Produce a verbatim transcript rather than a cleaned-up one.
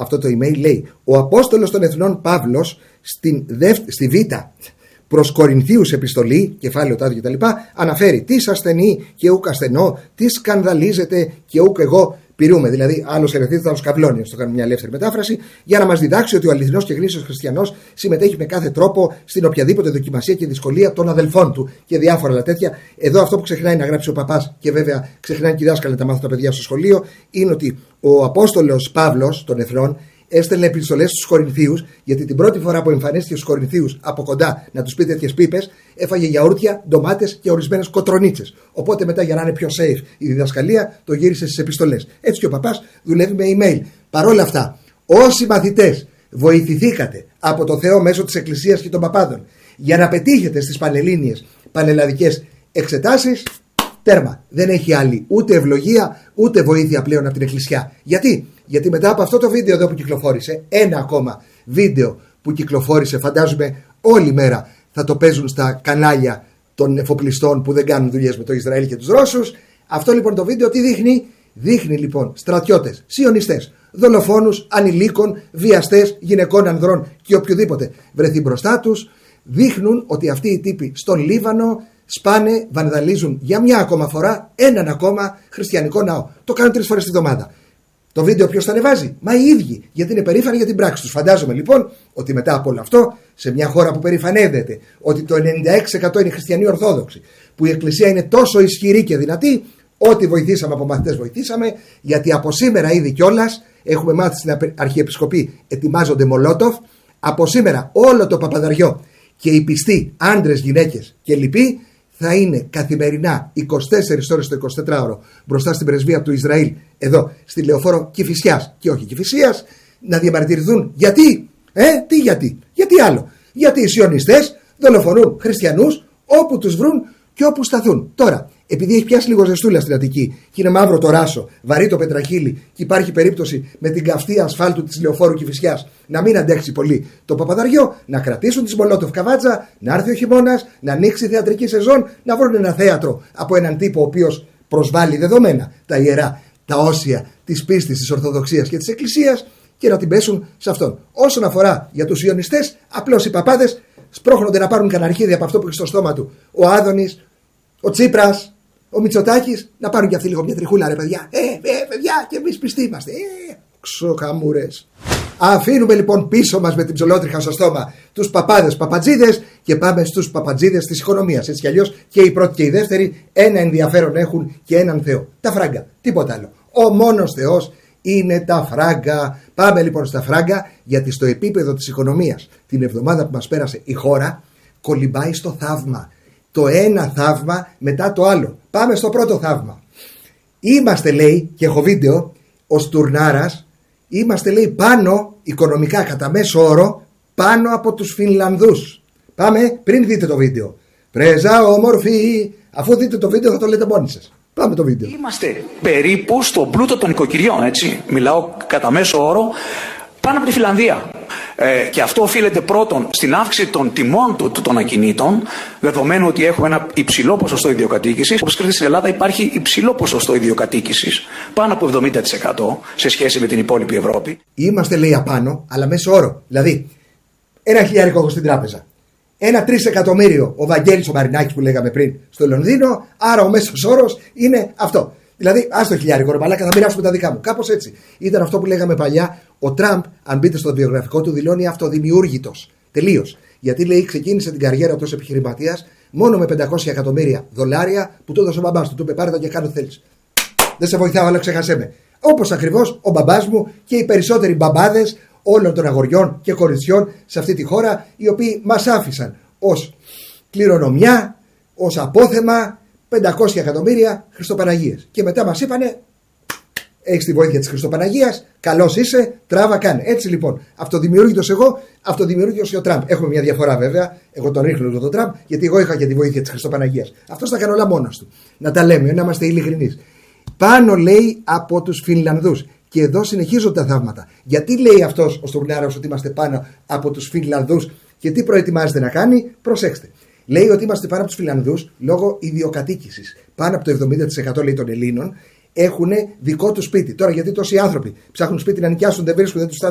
αυτό το email λέει: ο Απόστολος των Εθνών Παύλος στην δευ... στη Β προς Κορινθίους επιστολή, κεφάλαιο τάδε κτλ., αναφέρει τι ασθενεί και ούκ ασθενώ, τι σκανδαλίζεται και ούκ εγώ πυρούμε. Δηλαδή, άλλο ερεθίζεται, άλλο καβλώνει, να το κάνουμε μια ελεύθερη μετάφραση, για να μας διδάξει ότι ο αληθινός και γνήσιος χριστιανός συμμετέχει με κάθε τρόπο στην οποιαδήποτε δοκιμασία και δυσκολία των αδελφών του και διάφορα άλλα τέτοια. Εδώ αυτό που ξεχνάει να γράψει ο παπάς, και βέβαια ξεχνάει και οι δάσκαλοι να τα μάθουν τα παιδιά στο σχολείο, είναι ότι ο Απόστολος Παύλος των Εθνών έστελνε επιστολές στους Κορινθίους, γιατί την πρώτη φορά που εμφανίστηκε στους Κορινθίους από κοντά να τους πει τέτοιες πίπες, έφαγε γιαούρτια, ντομάτες και ορισμένες κοτρονίτσες. Οπότε μετά, για να είναι πιο safe η διδασκαλία, το γύρισε στις επιστολές. Έτσι και ο παπάς δουλεύει με email. Παρ' όλα αυτά, όσοι μαθητές βοηθηθήκατε από το Θεό μέσω της Εκκλησίας και των παπάδων για να πετύχετε στις πανελλήνιες, πανελλαδικές εξετάσεις, τέρμα. Δεν έχει άλλη ούτε ευλογία ούτε βοήθεια πλέον από την Εκκλησιά. Γιατί? Γιατί μετά από αυτό το βίντεο εδώ που κυκλοφόρησε, ένα ακόμα βίντεο που κυκλοφόρησε, φαντάζομαι όλη μέρα θα το παίζουν στα κανάλια των εφοπλιστών που δεν κάνουν δουλειές με το Ισραήλ και τους Ρώσους. Αυτό λοιπόν το βίντεο τι δείχνει? Δείχνει λοιπόν στρατιώτες, σιωνιστές, δολοφόνους, ανηλίκων, βιαστές, γυναικών, ανδρών και οποιοδήποτε βρεθεί μπροστά τους. Δείχνουν ότι αυτοί οι τύποι στον Λίβανο σπάνε, βανδαλίζουν για μια ακόμα φορά έναν ακόμα χριστιανικό ναό. Το κάνουν τρεις φορές τη βδομάδα. Το βίντεο ποιος το ανεβάζει? Μα οι ίδιοι, γιατί είναι περήφανοι για την πράξη τους. Φαντάζομαι λοιπόν ότι μετά από όλο αυτό, σε μια χώρα που περηφανεύεται ότι το ενενήντα έξι τοις εκατό είναι χριστιανοί Ορθόδοξοι, που η Εκκλησία είναι τόσο ισχυρή και δυνατή, ό,τι βοηθήσαμε από μαθητές βοηθήσαμε, γιατί από σήμερα ήδη κιόλας έχουμε μάθει στην Αρχιεπισκοπή ετοιμάζονται Μολότοφ. Από σήμερα όλο το παπαδαριό και οι πιστοί, άντρες, γυναίκες και λοιποί, θα είναι καθημερινά είκοσι τέσσερις ώρες το εικοσιτετράωρο μπροστά στην πρεσβεία του Ισραήλ, εδώ στη Λεωφόρο Κηφισιάς και όχι Κηφισίας, να διαμαρτυρηθούν. Γιατί? Ε, τι γιατί? Γιατί άλλο? Γιατί οι σιωνιστές δολοφονούν χριστιανούς όπου τους βρουν και όπου σταθούν. Τώρα, επειδή έχει πιάσει λίγο ζεστούλα στην Αττική και είναι μαύρο το ράσο, βαρύ το πετραχύλι και υπάρχει περίπτωση με την καυτή ασφάλτου της Λεωφόρου Κηφισιάς να μην αντέξει πολύ το παπαδαριό, να κρατήσουν τη Μολότοφ καβάτζα, να έρθει ο χειμώνας, να ανοίξει η θεατρική σεζόν, να βρουν ένα θέατρο από έναν τύπο ο οποίος προσβάλλει δεδομένα τα ιερά, τα όσια της πίστης, της Ορθοδοξίας και της Εκκλησίας και να την πέσουν σε αυτόν. Όσον αφορά για τους Ιωνιστές, απλώς οι παπάδες σπρώχνονται να πάρουν κανένα αρχίδι από αυτό που έχει στο στόμα του ο Άδωνης, ο Τσίπρας, ο Μητσοτάκης, να πάρουν και αυτοί λίγο μια τριχούλα, ρε παιδιά. Ε, ε, παιδιά, και εμείς πιστοί είμαστε. Ε, ξοκαμούρες. Αφήνουμε λοιπόν πίσω μας με την ψολότριχα στο στόμα τους παπάδες παπατζίδες και πάμε στους παπατζίδες της οικονομίας. Έτσι κι αλλιώς και οι πρώτοι και οι δεύτεροι ένα ενδιαφέρον έχουν και έναν Θεό. Τα φράγκα. Τίποτα άλλο. Ο μόνος Θεός είναι τα φράγκα. Πάμε λοιπόν στα φράγκα, γιατί στο επίπεδο της οικονομίας την εβδομάδα που μας πέρασε η χώρα κολυμπάει στο θαύμα. Το ένα θαύμα μετά το άλλο. Πάμε στο πρώτο θαύμα. Είμαστε, λέει, και έχω βίντεο, ο Στουρνάρας, είμαστε, λέει, πάνω οικονομικά κατά μέσο όρο πάνω από τους Φινλανδούς. Πάμε πριν δείτε το βίντεο. Πρέζα όμορφη. Αφού δείτε το βίντεο θα το λέτε μόνοι σας. Πάμε το βίντεο. Είμαστε περίπου στον πλούτο των οικοκυριών, έτσι. Μιλάω κατά μέσο όρο πάνω από τη Φιλανδία. Ε, και αυτό οφείλεται πρώτον στην αύξηση των τιμών του, των ακινήτων, δεδομένου ότι έχουμε ένα υψηλό ποσοστό ιδιοκατοίκησης. Όπως ξέρετε, στην Ελλάδα υπάρχει υψηλό ποσοστό ιδιοκατοίκησης, πάνω από εβδομήντα τοις εκατό σε σχέση με την υπόλοιπη Ευρώπη. Είμαστε, λέει, απάνω, αλλά μέσο όρο. Δηλαδή, ένα χιλιάρικο έχω στην τράπεζα. Ένα τρισεκατομμύριο ο Βαγγέλης ο Μαρινάκης που λέγαμε πριν στο Λονδίνο, άρα ο μέσος όρος είναι αυτό. Δηλαδή, άστο χιλιάρικο, ρε μαλάκα, θα μοιράσουμε τα δικά μου. Κάπως έτσι. Ήταν αυτό που λέγαμε παλιά. Ο Τραμπ, αν μπείτε στο βιογραφικό του, δηλώνει αυτοδημιούργητος. Τελείως. Γιατί, λέει, ξεκίνησε την καριέρα του ως επιχειρηματίας μόνο με πεντακόσια εκατομμύρια δολάρια που του έδωσε ο μπαμπάς του. Του είπε: πάρε τα και κάνω ό,τι θέλεις. Δεν σε βοηθάω, αλλά ξέχασέ με. Όπως ακριβώς ο μπαμπάς μου και οι περισσότεροι μπαμπάδες όλων των αγοριών και κοριτσιών σε αυτή τη χώρα, οι οποίοι μας άφησαν ως κληρονομιά, ως απόθεμα πεντακόσια εκατομμύρια Χριστοπαναγίες. Και μετά μας είπανε: έχεις τη βοήθεια της Χριστοπαναγίας, καλός είσαι, τράβα, κάνε. Έτσι λοιπόν, αυτοδημιούργητος εγώ, αυτοδημιούργητος και ο Τραμπ. Έχουμε μια διαφορά βέβαια. Εγώ τον ρίχνω εδώ τον Τραμπ, γιατί εγώ είχα και τη βοήθεια της Χριστοπαναγίας. Αυτός τα έκανε όλα μόνος του. Να τα λέμε, να είμαστε ειλικρινείς. Πάνω, λέει, από τους Φινλανδούς. Και εδώ συνεχίζονται τα θαύματα. Γιατί λέει αυτός ο Στουρνάρας ότι είμαστε πάνω από τους Φινλανδούς και τι προετοιμάζεται να κάνει? Προσέξτε. Λέει ότι είμαστε πάνω από τους Φινλανδούς λόγω ιδιοκατοίκησης. Πάνω από το εβδομήντα τοις εκατό, λέει, των Ελλήνων έχουν δικό του σπίτι. Τώρα, γιατί τόσοι άνθρωποι ψάχνουν σπίτι να νοικιάσουν, δεν βρίσκουν, δεν τους